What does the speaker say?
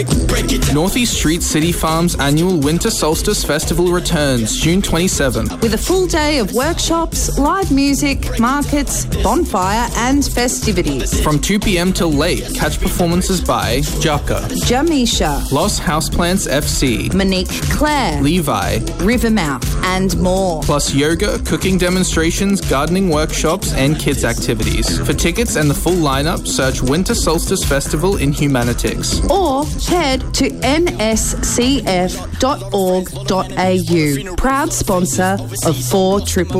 break it down. Northeast Street City Farms annual Winter Solstice Festival returns June 27th. With a full day of workshops, live music, markets, bonfire and festivities. From 2 p.m. till late, catch performances by Jaka, Jamisha, Los Houseplants FC, Monique Claire, Levi, Rivermouth and more. plus yoga, cooking demonstrations, gardening workshops and kids activities. For tickets and the full lineup, search Winter Solstice Festival in Humanitix. Or head to nscf.org.au. Proud sponsor of 4